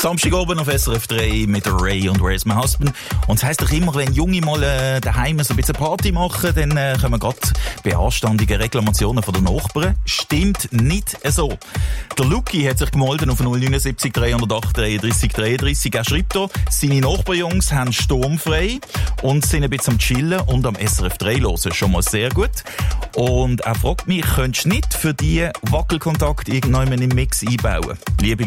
Samstag oben auf SRF 3 mit Ray und Where's My Husband. Und es heisst doch immer, wenn Junge mal daheim so ein bisschen Party machen, dann kommen gerade beanstandige Reklamationen von den Nachbarn. Stimmt nicht so. Der Luki hat sich gemeldet auf 079 308 33 33. Er schreibt hier, seine Nachbarjungs haben sturmfrei und sind ein bisschen am Chillen und am SRF 3 hören. Schon mal sehr gut. Und er fragt mich, könntest du nicht für die Wackelkontakt irgendjemand im Mix einbauen? Liebe